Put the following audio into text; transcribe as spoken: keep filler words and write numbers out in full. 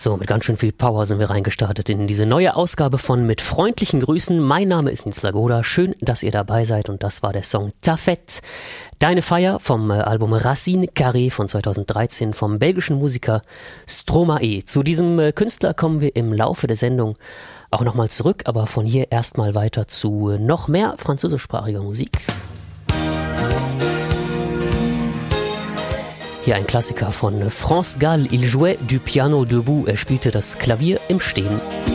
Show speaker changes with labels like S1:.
S1: So, mit ganz schön viel Power sind wir reingestartet in diese neue Ausgabe von Mit freundlichen Grüßen. Mein Name ist Nils Lagoda. Schön, dass ihr dabei seid. Und das war der Song Ta Fête. Deine Feier vom Album Racine Carrée von zweitausenddreizehn vom belgischen Musiker Stromae. Zu diesem Künstler kommen wir im Laufe der Sendung auch nochmal zurück. Aber von hier erstmal weiter zu noch mehr französischsprachiger Musik. Hier ein Klassiker von France Gall. Il jouait du piano debout. Er spielte das Klavier im Stehen.